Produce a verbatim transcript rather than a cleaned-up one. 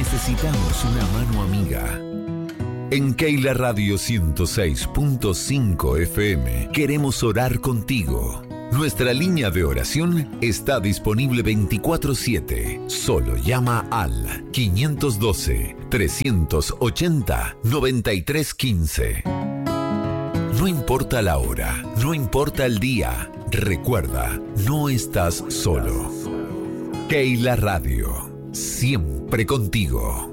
necesitamos una mano amiga. En Keila Radio ciento seis punto cinco F M queremos orar contigo. Nuestra línea de oración está disponible veinticuatro siete. Solo llama al quinientos doce, trescientos ochenta, noventa y tres quince. No importa la hora, no importa el día, recuerda, no estás solo. Keila Radio, siempre contigo.